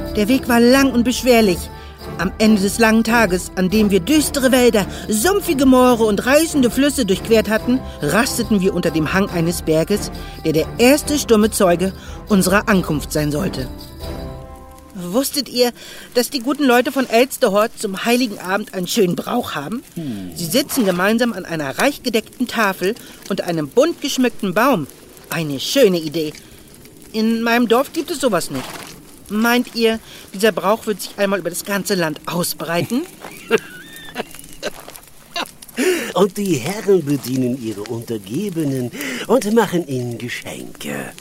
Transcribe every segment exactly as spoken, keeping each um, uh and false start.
Der Weg war lang und beschwerlich. Am Ende des langen Tages, an dem wir düstere Wälder, sumpfige Moore und reißende Flüsse durchquert hatten, rasteten wir unter dem Hang eines Berges, der der erste stumme Zeuge unserer Ankunft sein sollte. Wusstet ihr, dass die guten Leute von Elsterhort zum Heiligen Abend einen schönen Brauch haben? Hm. Sie sitzen gemeinsam an einer reich gedeckten Tafel unter einem bunt geschmückten Baum. Eine schöne Idee. In meinem Dorf gibt es sowas nicht. Meint ihr, dieser Brauch wird sich einmal über das ganze Land ausbreiten? Und die Herren bedienen ihre Untergebenen und machen ihnen Geschenke.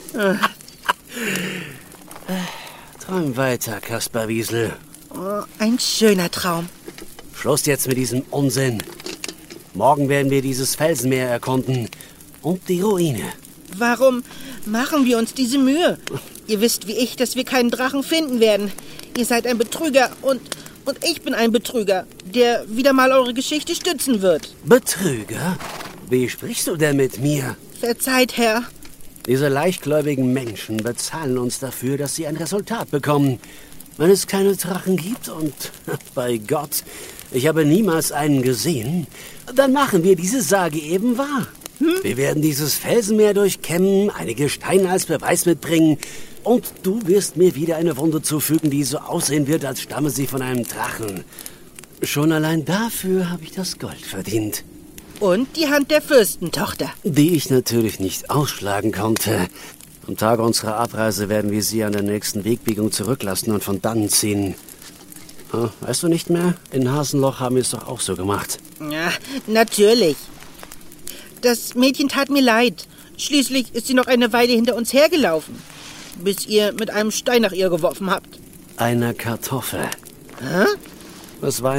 Träum weiter, Kaspar Wiesel. Oh, ein schöner Traum. Schluss jetzt mit diesem Unsinn. Morgen werden wir dieses Felsenmeer erkunden und die Ruine. Warum machen wir uns diese Mühe? Ihr wisst wie ich, dass wir keinen Drachen finden werden. Ihr seid ein Betrüger und, und ich bin ein Betrüger, der wieder mal eure Geschichte stützen wird. Betrüger? Wie sprichst du denn mit mir? Verzeiht, Herr. Diese leichtgläubigen Menschen bezahlen uns dafür, dass sie ein Resultat bekommen. Wenn es keine Drachen gibt und bei Gott, ich habe niemals einen gesehen, dann machen wir diese Sage eben wahr. Hm? Wir werden dieses Felsenmeer durchkämmen, einige Steine als Beweis mitbringen und du wirst mir wieder eine Wunde zufügen, die so aussehen wird, als stamme sie von einem Drachen. Schon allein dafür habe ich das Gold verdient. Und die Hand der Fürstentochter. Die ich natürlich nicht ausschlagen konnte. Am Tage unserer Abreise werden wir sie an der nächsten Wegbiegung zurücklassen und von dannen ziehen. Hm, weißt du nicht mehr? In Hasenloch haben wir es doch auch so gemacht. Ja, natürlich. Das Mädchen tat mir leid. Schließlich ist sie noch eine Weile hinter uns hergelaufen, bis ihr mit einem Stein nach ihr geworfen habt. Einer Kartoffel. Hä? Das war